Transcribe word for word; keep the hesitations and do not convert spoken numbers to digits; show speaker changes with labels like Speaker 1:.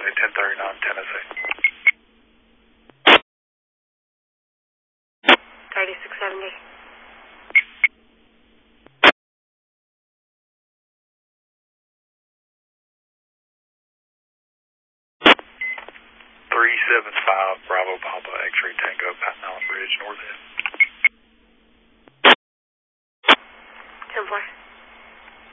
Speaker 1: County ten thirty-nine, Tennessee.
Speaker 2: thirty-six seventy.
Speaker 1: three seven five Bravo Papa X-Ray Tango, Patton Island Bridge, north end.